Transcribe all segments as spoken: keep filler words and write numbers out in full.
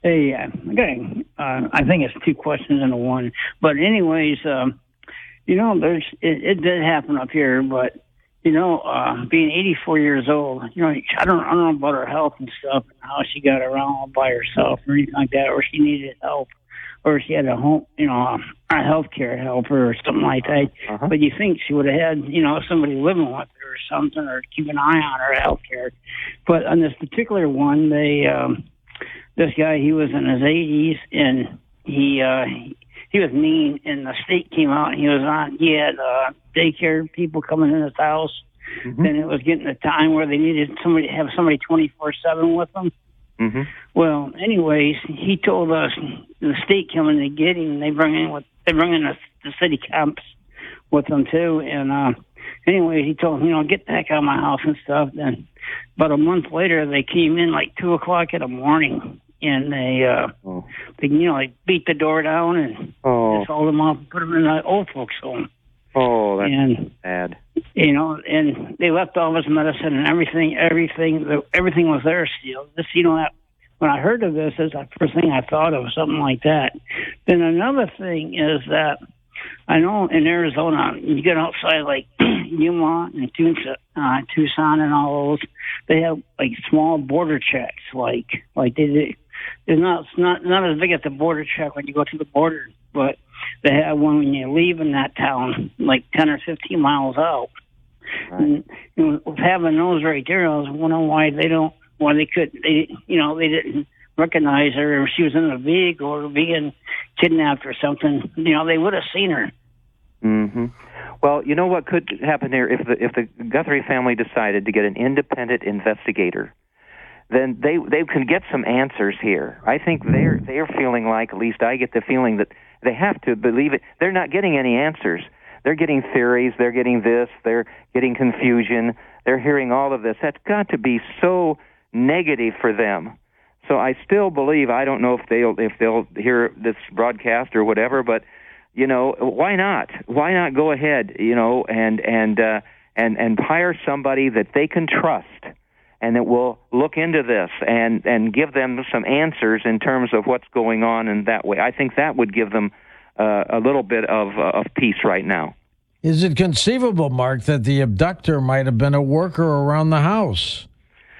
Hey, uh, okay. Uh, I think it's two questions into one. But anyways, um, you know, there's it, it did happen up here, but you know, uh, being eighty-four years old, you know, I don't, I don't know about her health and stuff, and how she got around all by herself or anything like that, or she needed help, or she had a home, you know, a healthcare helper or something like that. Uh-huh. But you think she would have had, you know, somebody living with her or something, or keep an eye on her healthcare. But on this particular one, they, um, this guy, he was in his eighties, and he, uh, he was mean, and the state came out, and he was on, he had, uh, daycare people coming in his house. Mm-hmm. Then it was getting the time where they needed somebody to have somebody twenty-four seven with them. Mm-hmm. Well, anyways, he told us the state coming to get him. They bring in with they bring in the, the city cops with them too. And uh, anyways, he told him, you know, get the heck out of my house and stuff. Then, about a month later, they came in like two o'clock in the morning, and they, uh, oh. they you know, like beat the door down and oh. just hauled them off and put them in the old folks' home. Oh, that's and, sad. You know, and they left all his medicine and everything, everything, everything was there still. This, you know, that, when I heard of this, is the first thing I thought of, something like that. Then another thing is that I know in Arizona, you get outside like Yuma and Tucson, uh, Tucson and all those, they have like small border checks, like like they did. It's not it's not not as big as the border check when you go to the border, but they have one when you leave in that town, like ten or fifteen miles out. Right. And you know, having those right there, I was wondering why they don't, why they could, they, you know, they didn't recognize her if she was in a vehicle or being kidnapped or something. You know, they would have seen her. Mm-hmm. Well, you know what could happen here if the if the Guthrie family decided to get an independent investigator, then they they can get some answers here. I think they're they're feeling like, at least I get the feeling that they have to believe it. They're not getting any answers. They're getting theories. They're getting this. They're getting confusion. They're hearing all of this. That's got to be so negative for them. So I still believe, I don't know if they'll if they'll hear this broadcast or whatever, but you know, why not? Why not go ahead, you know, and and uh, and and hire somebody that they can trust and that will look into this and and give them some answers in terms of what's going on in that way. I think that would give them uh, a little bit of uh, of peace right now. Is it conceivable, Mark, that the abductor might have been a worker around the house?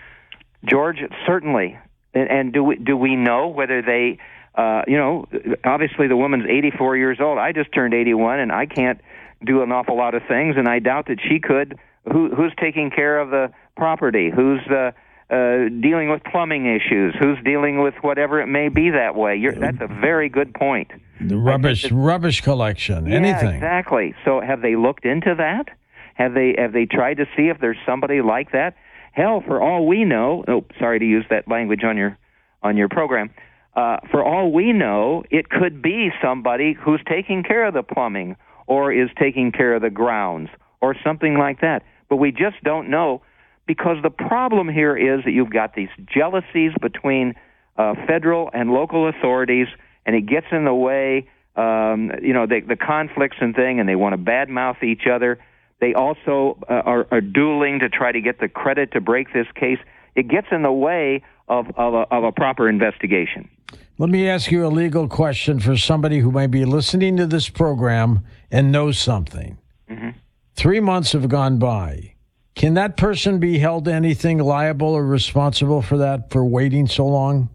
George, certainly. And, and do we do we know whether they, uh, you know, obviously the woman's eighty-four years old. I just turned eighty-one, and I can't do an awful lot of things, and I doubt that she could. Who, who's taking care of the property? Who's uh, uh, dealing with plumbing issues? Who's dealing with whatever it may be that way? You're, that's a very good point. The rubbish, that, rubbish collection, yeah, anything. Exactly. So have they looked into that? Have they have they tried to see if there's somebody like that? Hell, for all we know, oh, sorry to use that language on your on your program. Uh, for all we know, it could be somebody who's taking care of the plumbing or is taking care of the grounds or something like that. But we just don't know, because the problem here is that you've got these jealousies between uh, federal and local authorities, and it gets in the way, um, you know, the, the conflicts and thing, and they want to badmouth each other. They also uh, are, are dueling to try to get the credit to break this case. It gets in the way of, of, a, of a proper investigation. Let me ask you a legal question for somebody who might be listening to this program and knows something. Mm-hmm. Three months have gone by. Can that person be held to anything liable or responsible for that, for waiting so long?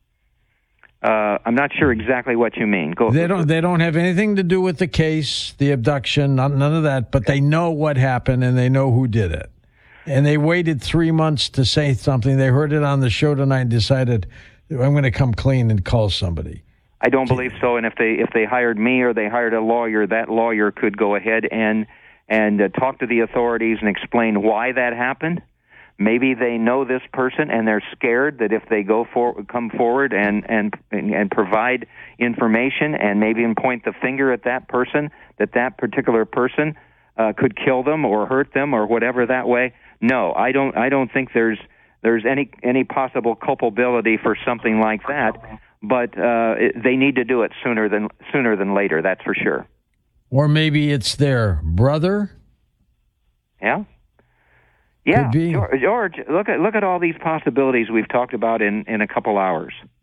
Uh, I'm not sure exactly what you mean. Go. They don't. They don't have anything to do with the case, the abduction, not, none of that. But they know what happened and they know who did it. And they waited three months to say something. They heard it on the show tonight and decided, I'm going to come clean and call somebody. I don't believe so. And if they if they hired me or they hired a lawyer, that lawyer could go ahead and and uh, talk to the authorities and explain why that happened. Maybe they know this person and they're scared that if they go for come forward and and and provide information and maybe even point the finger at that person, that that particular person uh, could kill them or hurt them or whatever that way. No, I don't. I don't think there's there's any any possible culpability for something like that. But uh, it, they need to do it sooner than sooner than later. That's for sure. Or maybe it's their brother. Yeah. Yeah, George, look at look at all these possibilities we've talked about in, in a couple hours.